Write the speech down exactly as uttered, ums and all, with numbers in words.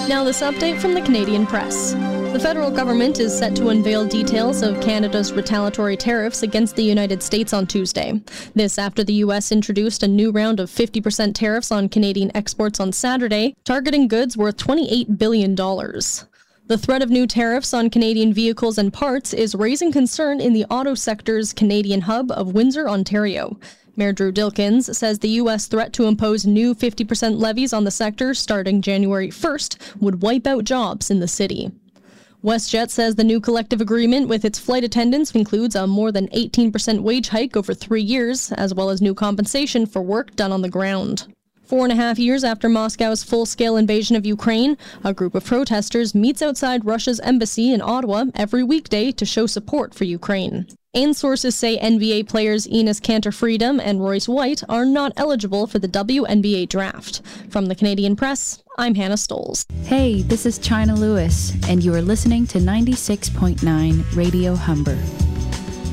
Now this update from the Canadian Press. The federal government is set to unveil details of Canada's retaliatory tariffs against the United States on Tuesday. This after the U S introduced a new round of fifty percent tariffs on Canadian exports on Saturday, targeting goods worth twenty-eight billion dollars. The threat of new tariffs on Canadian vehicles and parts is raising concern in the auto sector's Canadian hub of Windsor, Ontario. Mayor Drew Dilkens says the U S threat to impose new fifty percent levies on the sector starting January first would wipe out jobs in the city. WestJet says the new collective agreement with its flight attendants includes a more than eighteen percent wage hike over three years, as well as new compensation for work done on the ground. Four and a half years after Moscow's full-scale invasion of Ukraine, a group of protesters meets outside Russia's embassy in Ottawa every weekday to show support for Ukraine. And sources say N B A players Enes Kanter-Freedom and Royce White are not eligible for the W N B A draft. From the Canadian Press, I'm Hannah Stoles. Hey, this is China Lewis, and you are listening to ninety-six point nine Radio Humber.